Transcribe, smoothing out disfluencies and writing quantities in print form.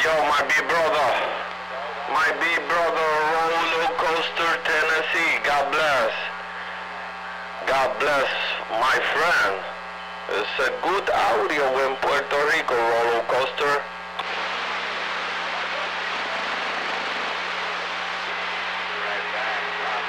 Yo, my big brother. My big brother, Roller Coaster, Tennessee. God bless. God bless, my friend. It's a good audio when